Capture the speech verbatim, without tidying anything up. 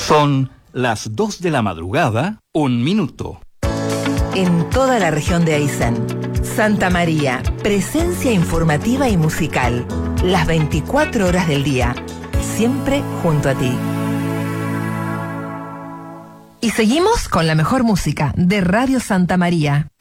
Son las dos de la madrugada, un minuto. En toda la región de Aysén, Santa María, presencia informativa y musical, las veinticuatro horas del día, siempre junto a ti. Y seguimos con la mejor música de Radio Santa María.